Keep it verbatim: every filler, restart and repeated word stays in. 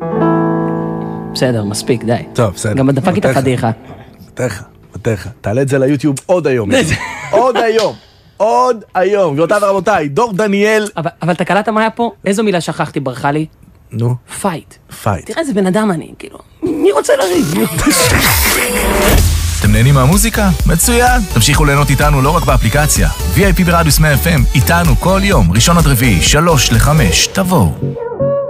בסדר, מספיק, די. טוב, בסדר. גם דפק איתה פדיחה. מתך, מתך. תעלה את זה ליוטיוב עוד היום. עוד היום. עוד היום. גבירותיי ורבותיי, דור דניאל. אבל אתה קלטת מה היה פה? איזו מילה שכחתי, ברכה לי? נו. פייט. פייט. תראה איזה בן אדם אני, כאילו. מי רוצה לריב? אתם נהנים מהמוזיקה? מצוין! תמשיכו ליהנות איתנו לא רק באפליקציה. וי איי פי ברדיוס מאה אף אם, איתנו כל יום, ראשון עד רביעי, שלוש לחמש, תבואו.